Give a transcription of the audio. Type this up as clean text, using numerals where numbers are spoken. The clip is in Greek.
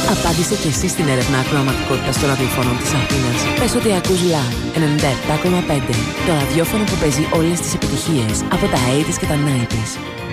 Απάντησε και εσύ στην έρευνα ακροαματικότητας των ραδιοφώνων της Αθήνας. Πες ότι ακούς Live 97,5. Το ραδιόφωνο που παίζει όλες τις επιτυχίες από τα 80s και τα 90s.